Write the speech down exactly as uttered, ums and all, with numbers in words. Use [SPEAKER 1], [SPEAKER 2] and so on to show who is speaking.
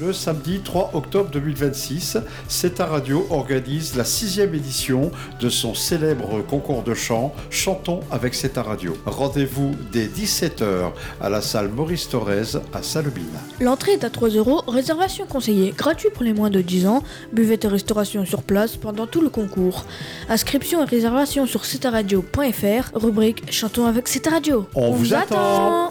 [SPEAKER 1] Le samedi trois octobre deux mille vingt-six, C E T A Radio organise la sixième édition de son célèbre concours de chant Chantons avec C E T A Radio. Rendez-vous dès dix-sept heures à la salle Maurice Thorez à Salobine.
[SPEAKER 2] L'entrée est à trois euros, réservation conseillée, gratuit pour les moins de dix ans, buvette et restauration sur place pendant tout le concours. Inscription et réservation sur c e t a radio point f r, rubrique Chantons avec C E T A Radio.
[SPEAKER 1] On, On vous attend. attend